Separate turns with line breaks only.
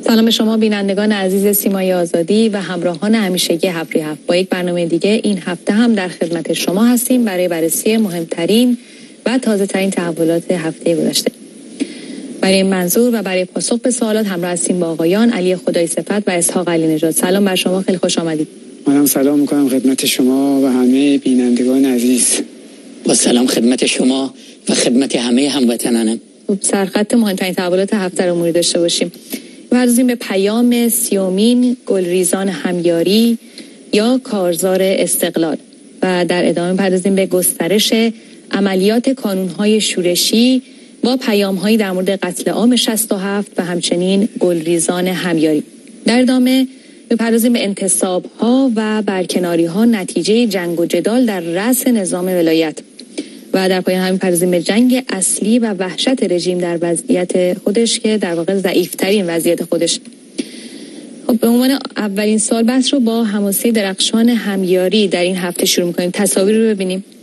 سلام به شما بینندگان عزیز سیمای آزادی و همراهان همیشگی هفت با یک برنامه دیگه این هفته هم در خدمت شما هستیم برای بررسی مهمترین و تازه ترین تحولات هفته گذشته. برای این منظور و برای پاسخ به سوالات همراه هستیم با آقایان علی خدای صفت و اسحاق علی نژاد. سلام بر شما، خیلی خوش آمدید.
منم سلام میکنم خدمت شما و همه بینندگان عزیز.
با سلام خدمت شما و خدمت همه هموطنانم.
سرخط مهمترین تحولات هفته رو مورد داشته باشیم. بپردازیم به پیام 30مین گلریزان همیاری یا کارزار استقلال و در ادامه پردازیم به گسترش عملیات کانونهای شورشی با پیام‌هایی در مورد قتل عام 67 و همچنین گلریزان همیاری. در ادامه بپردازیم به انتصاب‌ها و برکناری‌ها نتیجه جنگ و جدال در رأس نظام ولایت و در پایان همین پردازیم به جنگ اصلی و وحشت رژیم در وضعیت خودش که در واقع ضعیف‌ترین وضعیت خودش. خب به عنوان اولین سوال بحث رو با حماسه درخشان همیاری در این هفته شروع می‌کنیم. تصاویر رو ببینیم.